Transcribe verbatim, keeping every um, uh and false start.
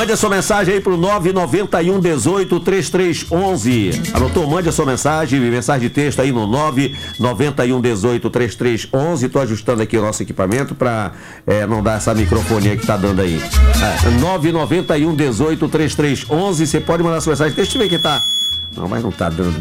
Mande a sua mensagem aí pro nove nove um, dezoito, trinta e três onze. Anotou? Mande a sua mensagem, mensagem de texto aí no nove nove um, dezoito, trinta e três onze. Tô ajustando aqui o nosso equipamento pra é, não dar essa microfonia que tá dando aí. É, nove nove um, dezoito, trinta e três onze. Você pode mandar sua mensagem de texto. Deixa eu ver que tá. Não, mas não tá dando.